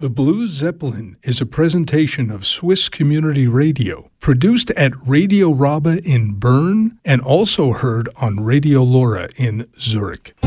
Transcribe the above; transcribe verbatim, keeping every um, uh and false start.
The Blue Zeppelin is a presentation of Swiss Community Radio, produced at Radio Raba in Bern and also heard on Radio Lora in Zurich.